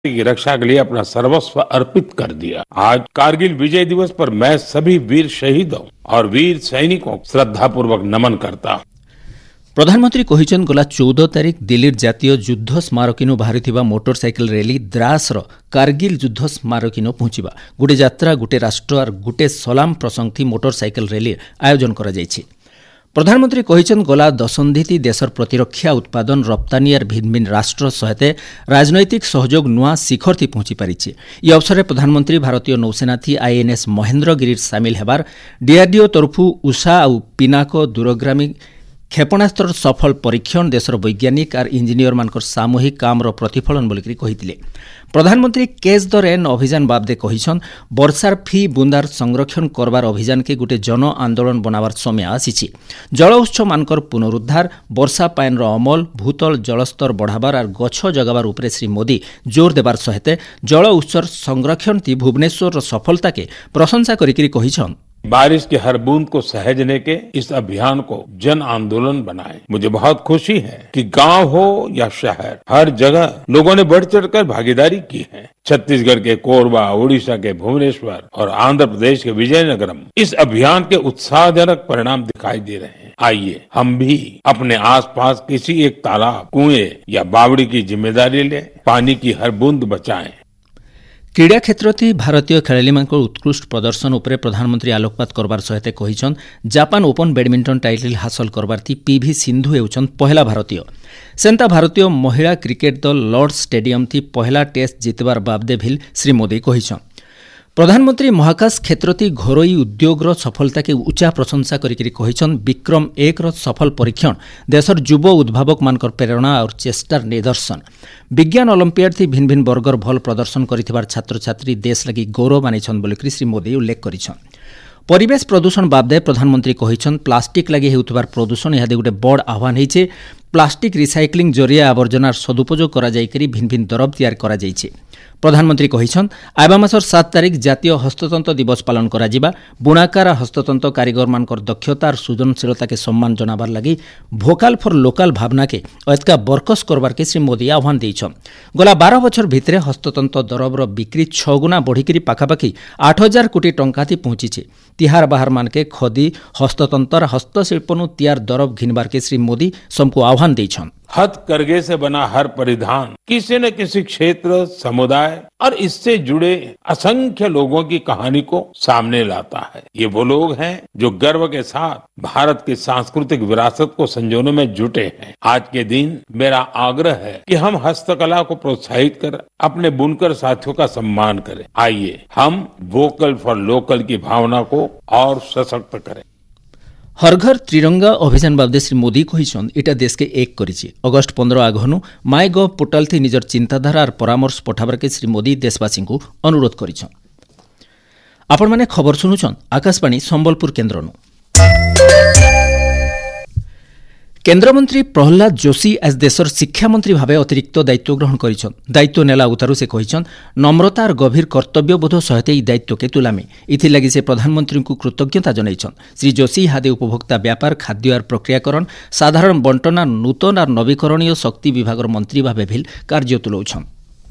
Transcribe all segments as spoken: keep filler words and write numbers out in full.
की रक्षा के लिए अपना सर्वस्व अर्पित कर दिया। आज कारगिल विजय दिवस पर मैं सभी वीर शहीदों और वीर सैनिकों को श्रद्धापूर्वक नमन करता हूँ। प्रधानमंत्री कहिछन गला चौदह तारिख दिल्ली जातीय युद्ध स्मारकीनु बाहरिथिबा मोटरसाइकेल रैली द्रासर कारगिल युद्ध स्मारकीनु पहुंचीबा गुटे यात्रा गुटे राष्ट्र और गुटे सलाम प्रसंग थी मोटरसाइकेल रैली आयोजन करा जायछि। प्रधानमंत्री कहिछन गला दशंधि देशर प्रतिरक्षा उत्पादन रप्तानी और भिन्न भिन्न राष्ट्र सहित राजनैतिक सहयोग नुआ शिखर थी पहुंची पारिछि। यह अवसर में प्रधानमंत्री भारतीय नौसेना थी आईएनएस महेन्द्रगिरी सामिल हेबार डीआरडीओ तरफु उषा और पिनाको दूरगामी क्षेपणास्त्र सफल परीक्षण देशर वैज्ञानिक और इंजीनियर मानकर सामूहिक काम प्रतिफलन बोलिकरी कहिथिले। प्रधानमंत्री कैच द रेन अभियान बाबदे कहिछन वर्षार फी बुंदार संरक्षण करबार अभियान के गुटे जन आंदोलन बनावार समय आसीछि। जल उत्स मानकर पुनरुद्धार वर्षा पाइनर अमल भूतल जलस्तर बढ़ाबार और गछ जगाबार उपरे श्री मोदी जोर देबार सहित जल उत्सर संरक्षण ती भुवनेश्वर सफलता के प्रशंसा करिकरी कहिछन बारिश की हर बूंद को सहेजने के इस अभियान को जन आंदोलन बनाएं। मुझे बहुत खुशी है कि गांव हो या शहर हर जगह लोगों ने बढ़ चढ़कर भागीदारी की है। छत्तीसगढ़ के कोरबा, उड़ीसा के भुवनेश्वर और आंध्र प्रदेश के विजयनगरम इस अभियान के उत्साहजनक परिणाम दिखाई दे रहे हैं। आइए हम भी अपने आसपास किसी एक तालाब, कुएं या बावड़ी की जिम्मेदारी ले पानी की हर बूंद बचाएं। क्रीड़ा क्षेत्र थी भारतीय खेलाड़ी मान उत्कृष्ट प्रदर्शन उपरे प्रधानमंत्री आलोकपात करबार सहित कहिछन जापान ओपन बैडमिंटन टाइटल हासिल करबार थी पीवी सिंधु हेउछन पहला भारतीय। सेंता भारतीय महिला क्रिकेट दल लॉर्ड्स स्टेडियम थी पहला टेस्ट जितबार बाबदे भिल श्री मोदी कहिछन। प्रधानमंत्री महाकाश क्षेत्र थी घरोई उद्योग सफलता के उच्चा प्रशंसा करिकरी कहिछन विक्रम एक रो सफल परीक्षण देशर युव उद्भावक मानकर प्रेरणा और चेष्टार निदर्शन। विज्ञान ओलंपियाड थी भिन्न भिन्न वर्गर भल प्रदर्शन करिथिबार छात्र छात्री देश लगी गौरव मानिछन बोलिकरी श्री मोदी उल्लेख करिछन। परिवेश प्रदूषण बाबदे प्रधानमंत्री कहिछन प्लास्टिक लगी हेउथबार प्रदूषण यहादे गोटे बड़ आह्वान होइछे। प्लास्टिक रिसाइक्लिंग जरिया आवर्जनार सदुपयोग करा जायकरी भिन्न भिन्न दरब तैयार करा जायछे। प्रधानमंत्री कहिछन आबा मासर सात तारिख जातीय हस्ततंत्र दिवस पालन करा जिबा बुणाकार हस्ततंत्र कारीगर मानकर दक्षता और सृजनशीलता के सम्मान जनाबार लगी भोकाल फॉर लोकल भावना के अतका बरकस करबार के श्री मोदी आह्वान देइछन। गला बारह बछर भितरे हस्ततंत्र दरबर बिक्री छह गुना बढ़िकरी पाखापाखि आठ हजार कोटी टंका थी पहुंचीछे। तिहार बाहर मानके खदी हस्ततंत्र हस्तशिल्पनु तैयार दरब घिनबार के श्री मोदी सबको आह्वान देइछन। हथकरघे से बना हर परिधान किसी न किसी क्षेत्र, समुदाय और इससे जुड़े असंख्य लोगों की कहानी को सामने लाता है। ये वो लोग हैं जो गर्व के साथ भारत की सांस्कृतिक विरासत को संजोने में जुटे हैं। आज के दिन मेरा आग्रह है कि हम हस्तकला को प्रोत्साहित कर अपने बुनकर साथियों का सम्मान करें। आइए हम वोकल फॉर लोकल की भावना को और सशक्त करें। हर घर त्रिरंगा अभियान बाबदे श्री मोदी कहिछन इटा देश के एक करिछि। अगस्ट पंद्रह आघनु माई गव पोर्टाल थी निजर चिंताधारा और परामर्श पठाबार के श्री मोदी देशवासी को अनुरोध करिछन। आपण माने खबर सुनुछन आकाशवाणी संबलपुर केन्द्रनु। केन्द्रमंत्री प्रहलाद जोशी आज देशर शिक्षा मंत्री भावे अतिरिक्त दायित्व ग्रहण करिछन। दायित्व नेला उतारू से कहिछन नम्रता और गभीर कर्तव्यबोध सहित ई दायित्व के तुलामी इथिलागि से प्रधानमंत्री को कृतज्ञता जनाइछन। श्री जोशी हादे उपभोक्ता व्यापार खाद्य और प्रक्रियाकरण साधारण बंटन और नूतन और नवीकरणीय शक्ति विभाग मंत्री भावे भी कार्य तुलाउछन।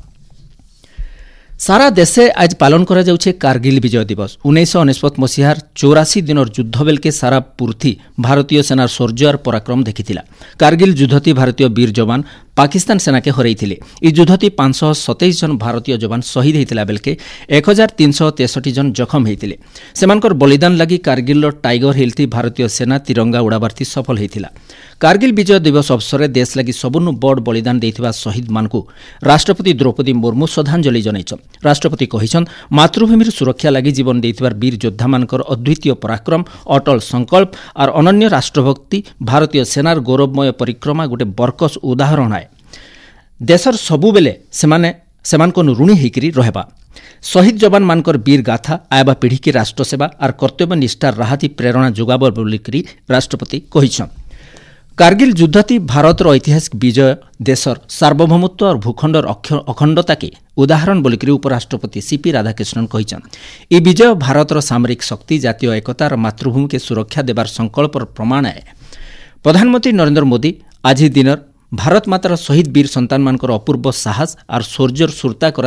सारा देशे आज पालन करा जाउछे कारगिल विजय दिवस। उन्नीस अनेश्वत मसीहार चौरासी दिन युद्ध बेल के सारा पूर्थी भारतीय सेनार शौर्य और पराक्रम देखिथिला। कारगिल युद्धती भारतीय वीर जवान पाकिस्तान सेना के हरैथिले। ई युद्धती पांच सौ सतैश जन भारतीय जवान शहीद होइतिला बेलके एक हजार तीन सौ तेसठी जन जखम होइतिले। सेमानकर बलिदान लगी कारगिल टाइगर हिल थी भारतीय सेना तिरंगा उड़ाबार थी सफल होइतिला। कारगिल विजय दिवस अवसर देश लगी सबुनु बड़ बलिदान देइथिबा शहीद मानकु राष्ट्रपति द्रौपदी मुर्मू श्रद्धांजलि जनाइछन। राष्ट्रपति कहिछन मातृभूमिर सुरक्षा लगी जीवन देइथिबार वीर योद्धा मानकर अद्वितीय पराक्रम अटल संकल्प और अनन्य राष्ट्रभक्ति भारतीय सेनार गौरवमय परिक्रमा गोटे बरकस उदाहरण है। देशर सबु बेले सेमाने सेमानको ऋणी होइकरी रहबा। शहीद जवान मानकर वीर गाथा आयबा पीढ़ी की राष्ट्र सेवा और कर्तव्य निष्ठार राहती प्रेरणा जोगाब बोलिकरी राष्ट्रपति कहिछन। कारगिल युद्धती भारतर ऐतिहासिक विजय देशर सार्वभौमत्व और भूखंडर अखंडता के उदाहरण बोलिकरी उपराष्ट्रपति सीपी राधाकृष्णन कहिछन। ई विजय भारतर सामरिक शक्ति जातीय एकता और मातृभूमि के सुरक्षा देवार संकल्प प्रमाण है। प्रधानमंत्री नरेंद्र मोदी आज ही दिन भारत मातार शहीद वीर संतान मानकर अपूर्व साहस और शौर्यर सुरता